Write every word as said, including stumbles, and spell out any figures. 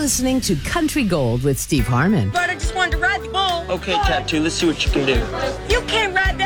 listening to Country Gold with Steve Harmon. But I just wanted to ride the bull. Okay, Tattoo, let's see what you can do. You can't ride the